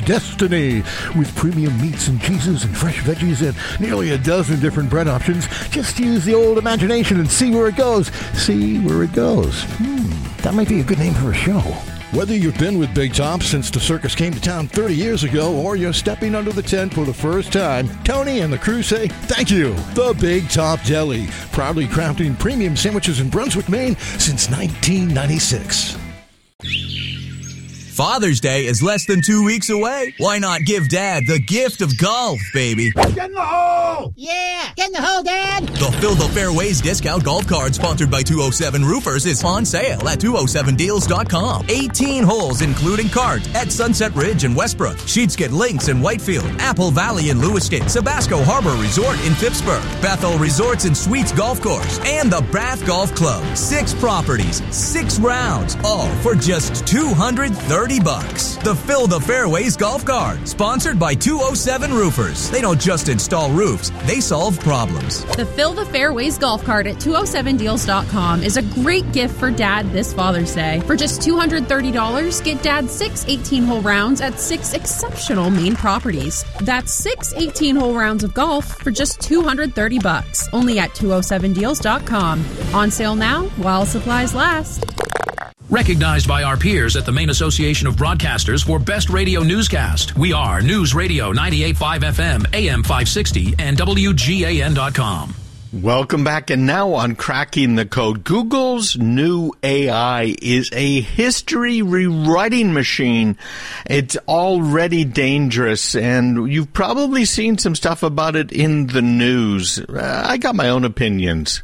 destiny. With premium meats and cheeses and fresh veggies and nearly a dozen different bread options, just use the old imagination and see where it goes. See where it goes. That might be a good name for a show. Whether you've been with Big Top since the circus came to town 30 years ago or you're stepping under the tent for the first time, Tony and the crew say thank you. The Big Top Deli, proudly crafting premium sandwiches in Brunswick, Maine since 1996. Father's Day is less than 2 weeks away. Why not give Dad the gift of golf, baby? Get in the hole! Yeah, get in the hole, Dad! The Fill the Fairways discount golf card sponsored by 207 Roofers is on sale at 207deals.com. 18 holes including cart at Sunset Ridge in Westbrook, Sheetskin Links in Whitefield, Apple Valley in Lewiston, Sabasco Harbor Resort in Phippsburg, Bethel Resorts and Suites Golf Course, and the Bath Golf Club. 6 properties, 6 rounds, all for just $230. The Fill the Fairways golf card, sponsored by 207 Roofers. They don't just install roofs, they solve problems. The Fill the Fairways golf card at 207deals.com is a great gift for Dad this Father's Day. For just $230, get Dad 6 18-hole rounds at 6 exceptional Maine properties. That's 6 18-hole rounds of golf for just $230. Only at 207deals.com. On sale now while supplies last. Recognized by our peers at the Maine Association of Broadcasters for Best Radio Newscast. We are News Radio 98.5 FM, AM 560, and WGAN.com. Welcome back, and now on Cracking the Code. Google's new AI is a history rewriting machine. It's already dangerous, and you've probably seen some stuff about it in the news. I got my own opinions.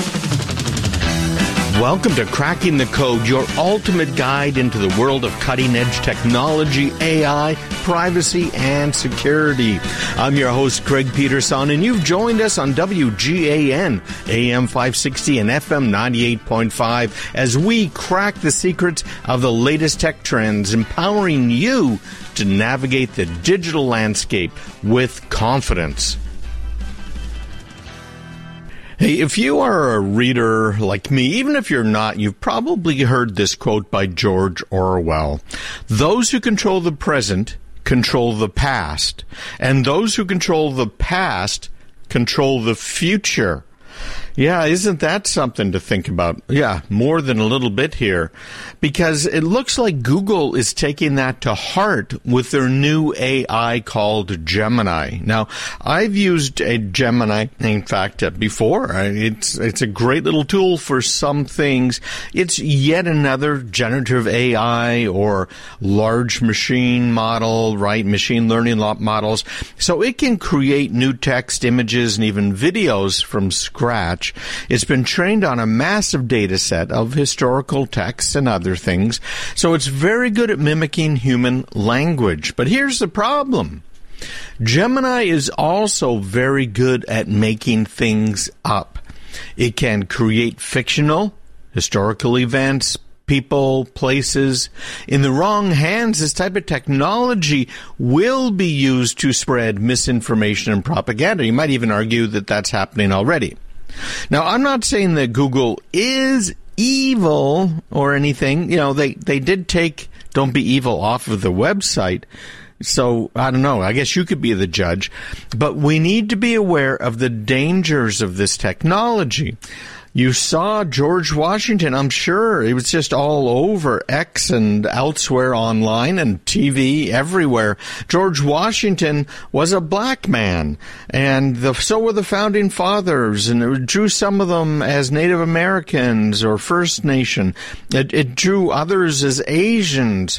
Welcome to Cracking the Code, your ultimate guide into the world of cutting-edge technology, AI, privacy, and security. I'm your host, Craig Peterson, and you've joined us on WGAN, AM 560 and FM 98.5, as we crack the secrets of the latest tech trends, empowering you to navigate the digital landscape with confidence. Hey, if you are a reader like me, even if you're not, you've probably heard this quote by George Orwell. Those who control the present control the past, and those who control the past control the future. Yeah, isn't that something to think about? Yeah, more than a little bit here. Because it looks like Google is taking that to heart with their new AI called Gemini. Now, I've used a Gemini, in fact, before. It's a great little tool for some things. It's yet another generative AI or large machine model, right? Machine learning models. So it can create new text, images, and even videos from scratch. It's been trained on a massive data set of historical texts and other things, so it's very good at mimicking human language. But here's the problem. Gemini is also very good at making things up. It can create fictional, historical events, people, places. In the wrong hands, this type of technology will be used to spread misinformation and propaganda. You might even argue that that's happening already. Now, I'm not saying that Google is evil or anything. You know, they did take Don't Be Evil off of the website. So, I don't know. I guess you could be the judge. But we need to be aware of the dangers of this technology. You saw George Washington, I'm sure. It was just all over X and elsewhere online and TV everywhere. George Washington was a black man, and so were the Founding Fathers, and it drew some of them as Native Americans or First Nation. It drew others as Asians.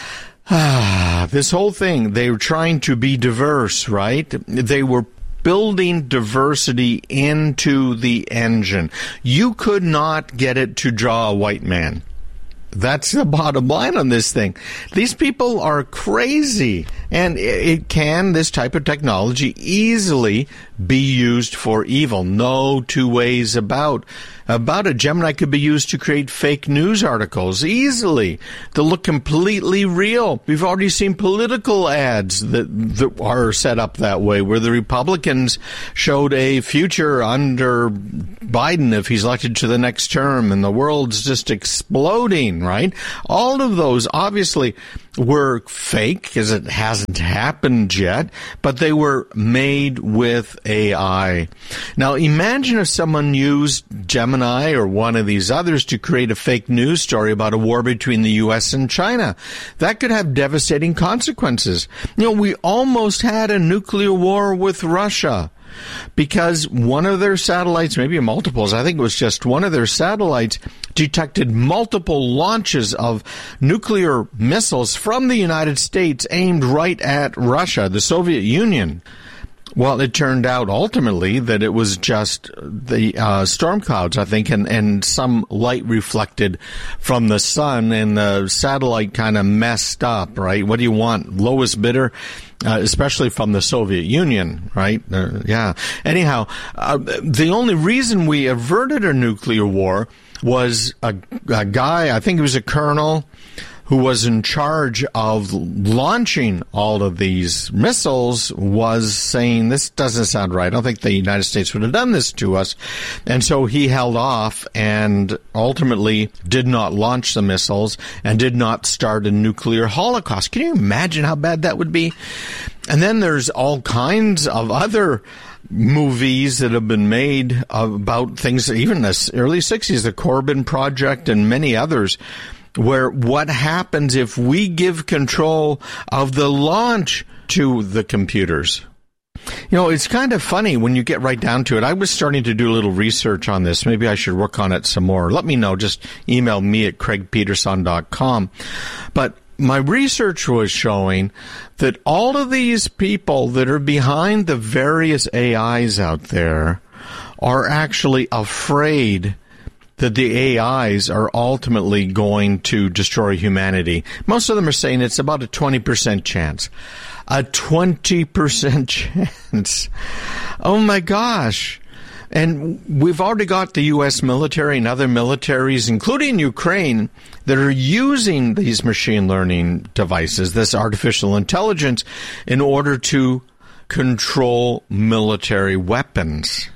This whole thing, they were trying to be diverse, right? They were building diversity into the engine. You could not get it to draw a white man. That's the bottom line on this thing. These people are crazy, and this type of technology easily be used for evil. No two ways about it. Gemini could be used to create fake news articles easily. They look completely real. We've already seen political ads that are set up that way, where the Republicans showed a future under Biden if he's elected to the next term, and the world's just exploding, right? All of those, obviously, were fake because it hasn't happened yet, but they were made with AI. Now, imagine if someone used Gemini or one of these others to create a fake news story about a war between the U.S. and China. That could have devastating consequences. We almost had a nuclear war with Russia, because one of their satellites, maybe multiples, I think it was just one of their satellites, detected multiple launches of nuclear missiles from the United States aimed right at Russia, the Soviet Union. Well, it turned out ultimately that it was just the storm clouds, I think, and some light reflected from the sun, and the satellite kind of messed up, right? What do you want? Lowest bidder? Especially from the Soviet Union, right? Yeah. Anyhow, the only reason we averted a nuclear war was a guy, I think he was a colonel, who was in charge of launching all of these missiles, was saying, this doesn't sound right. I don't think the United States would have done this to us. And so he held off and ultimately did not launch the missiles and did not start a nuclear holocaust. Can you imagine how bad that would be? And then there's all kinds of other movies that have been made about things, even in the early 60s, the Corbin Project and many others, where what happens if we give control of the launch to the computers. It's kind of funny when you get right down to it. I was starting to do a little research on this. Maybe I should work on it some more. Let me know. Just email me at craigpeterson.com. But my research was showing that all of these people that are behind the various AIs out there are actually afraid that the AIs are ultimately going to destroy humanity. Most of them are saying it's about a 20% chance. A 20% chance. Oh my gosh. And we've already got the U.S. military and other militaries, including Ukraine, that are using these machine learning devices, this artificial intelligence, in order to control military weapons.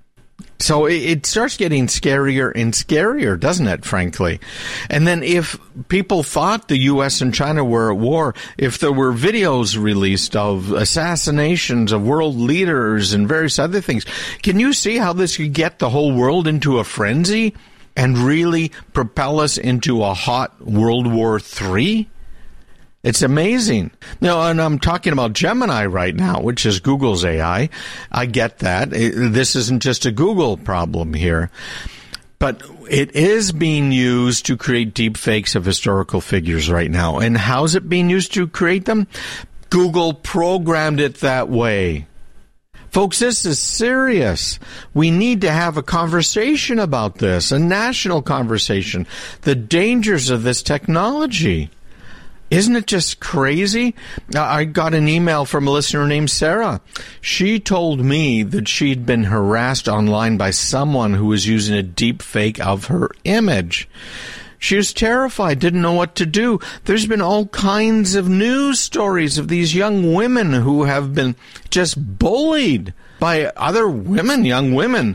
So it starts getting scarier and scarier, doesn't it, frankly? And then if people thought the U.S. and China were at war, if there were videos released of assassinations of world leaders and various other things, can you see how this could get the whole world into a frenzy and really propel us into a hot World War III? It's amazing. Now, and I'm talking about Gemini right now, which is Google's AI. I get that. This isn't just a Google problem here. But it is being used to create deep fakes of historical figures right now. And how's it being used to create them? Google programmed it that way. Folks, this is serious. We need to have a conversation about this, a national conversation, the dangers of this technology. Isn't it just crazy? I got an email from a listener named Sarah. She told me that she'd been harassed online by someone who was using a deep fake of her image. She was terrified, didn't know what to do. There's been all kinds of news stories of these young women who have been just bullied by other women, young women,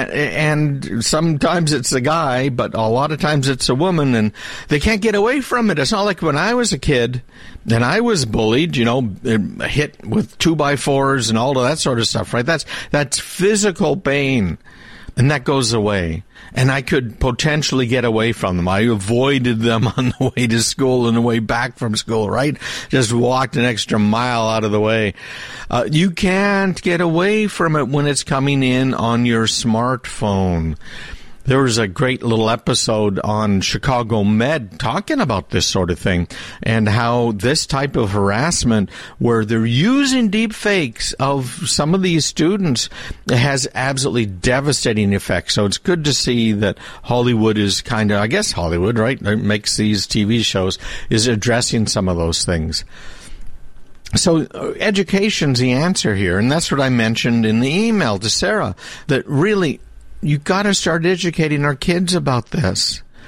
and sometimes it's a guy, but a lot of times it's a woman, and they can't get away from it. It's not like when I was a kid and I was bullied, hit with 2x4s and all of that sort of stuff, right? That's physical pain, and that goes away. And I could potentially get away from them. I avoided them on the way to school and the way back from school, right? Just walked an extra mile out of the way. You can't get away from it when it's coming in on your smartphone. There was a great little episode on Chicago Med talking about this sort of thing and how this type of harassment where they're using deep fakes of some of these students has absolutely devastating effects. So it's good to see that Hollywood is kind of, I guess Hollywood, right, makes these TV shows, is addressing some of those things. So education's the answer here, and that's what I mentioned in the email to Sarah, that really you got to start educating our kids about this.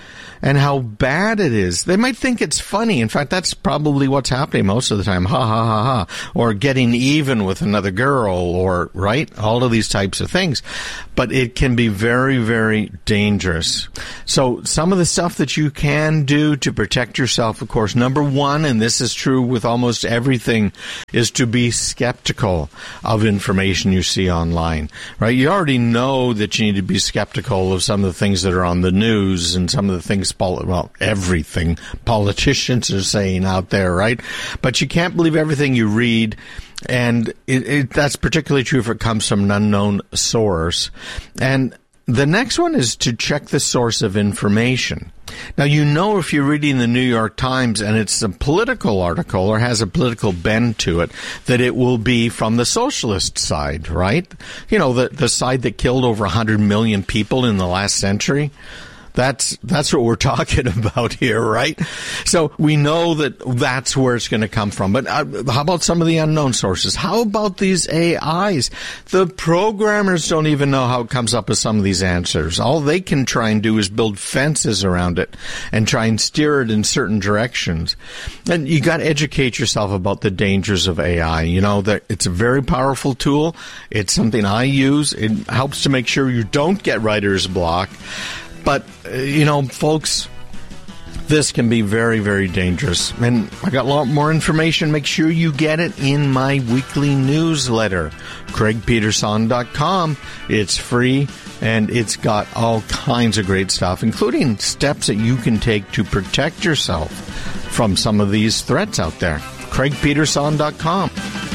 and how bad it is. They might think it's funny. In fact, that's probably what's happening most of the time. Ha, ha, ha, ha. Or getting even with another girl, or, right? All of these types of things. But it can be very, very dangerous. So some of the stuff that you can do to protect yourself, of course, number one, and this is true with almost everything, is to be skeptical of information you see online, right? You already know that you need to be skeptical of some of the things that are on the news and some of the things, well, everything politicians are saying out there, right? But you can't believe everything you read. And that's particularly true if it comes from an unknown source. And the next one is to check the source of information. Now, you know, if you're reading the New York Times and it's a political article or has a political bend to it, that it will be from the socialist side, right? You know, the side that killed over 100 million people in the last century. That's what we're talking about here, right? So we know that that's where it's going to come from. But how about some of the unknown sources? How about these AIs? The programmers don't even know how it comes up with some of these answers. All they can try and do is build fences around it and try and steer it in certain directions. And you got to educate yourself about the dangers of AI. You know, that it's a very powerful tool. It's something I use. It helps to make sure you don't get writer's block. But, you know, folks, this can be very, very dangerous. And I got a lot more information. Make sure you get it in my weekly newsletter, CraigPeterson.com. It's free, and it's got all kinds of great stuff, including steps that you can take to protect yourself from some of these threats out there. CraigPeterson.com.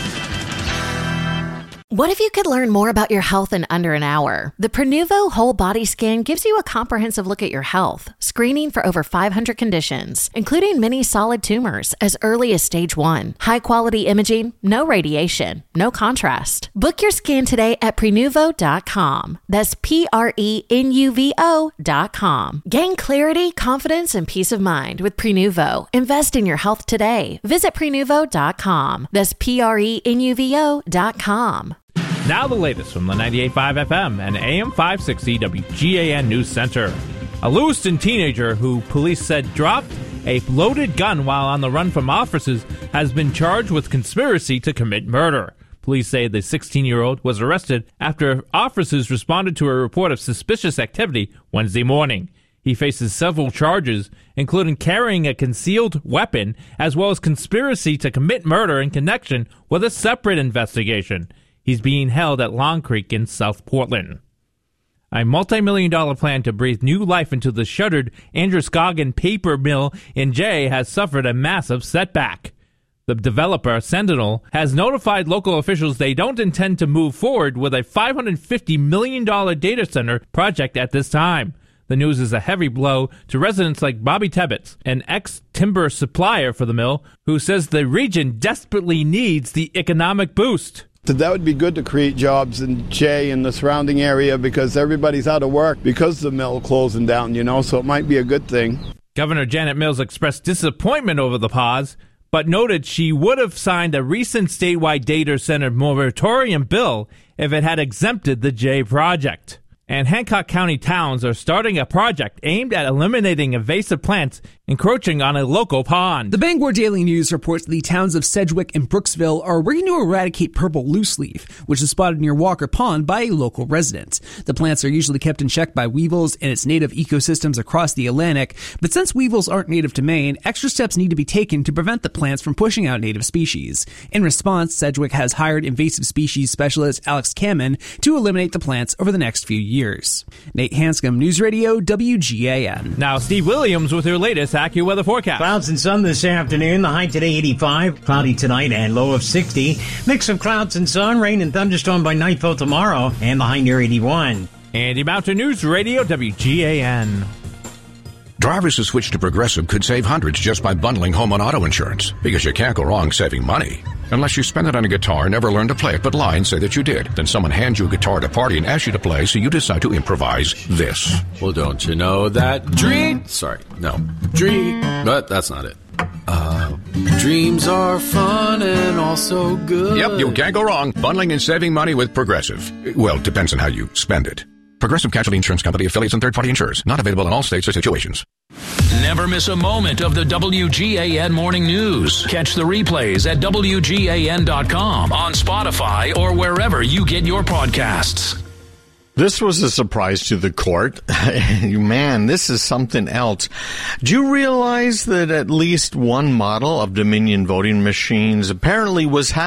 What if you could learn more about your health in under an hour? The Prenuvo Whole Body Scan gives you a comprehensive look at your health, screening for over 500 conditions, including many solid tumors as early as stage 1. High-quality imaging, no radiation, no contrast. Book your scan today at Prenuvo.com. That's Prenuvo.com. Gain clarity, confidence, and peace of mind with Prenuvo. Invest in your health today. Visit Prenuvo.com. That's Prenuvo.com. Now the latest from the 98.5 FM and AM 560 WGAN News Center. A Lewiston teenager who police said dropped a loaded gun while on the run from officers has been charged with conspiracy to commit murder. Police say the 16-year-old was arrested after officers responded to a report of suspicious activity Wednesday morning. He faces several charges, including carrying a concealed weapon, as well as conspiracy to commit murder in connection with a separate investigation. He's being held at Long Creek in South Portland. A multi-million-dollar plan to breathe new life into the shuttered Androscoggin paper mill in Jay has suffered a massive setback. The developer, Sentinel, has notified local officials they don't intend to move forward with a $550 million data center project at this time. The news is a heavy blow to residents like Bobby Tebbets, an ex-timber supplier for the mill, who says the region desperately needs the economic boost. That would be good to create jobs in Jay and the surrounding area because everybody's out of work because the mill closing down, you know, so it might be a good thing. Governor Janet Mills expressed disappointment over the pause, but noted she would have signed a recent statewide data center moratorium bill if it had exempted the Jay project. And Hancock County towns are starting a project aimed at eliminating invasive plants encroaching on a local pond. The Bangor Daily News reports the towns of Sedgwick and Brooksville are working to eradicate purple looseleaf, which is spotted near Walker Pond by a local resident. The plants are usually kept in check by weevils in its native ecosystems across the Atlantic, but since weevils aren't native to Maine, extra steps need to be taken to prevent the plants from pushing out native species. In response, Sedgwick has hired invasive species specialist Alex Kamen to eliminate the plants over the next few years. Nate Hanscom, News Radio, WGAN. Now, Steve Williams with your latest AccuWeather forecast. Clouds and sun this afternoon. The high today 85, cloudy tonight and low of 60. Mix of clouds and sun, rain and thunderstorm by nightfall tomorrow, and the high near 81. Andy Mountain, News Radio, WGAN. Drivers who switch to Progressive could save hundreds just by bundling home and auto insurance, because you can't go wrong saving money. Unless you spend it on a guitar and never learn to play it but lie and say that you did. Then someone hands you a guitar at a party and asks you to play, so you decide to improvise this. Well, don't you know that dream... Dream... But that's not it. Dreams are fun and also good. Yep, you can't go wrong. Bundling and saving money with Progressive. Well, depends on how you spend it. Progressive Casualty Insurance Company, affiliates, and third-party insurers. Not available in all states or situations. Never miss a moment of the WGAN Morning News. Catch the replays at WGAN.com, on Spotify, or wherever you get your podcasts. This was a surprise to the court. Man, this is something else. Do you realize that at least one model of Dominion voting machines apparently was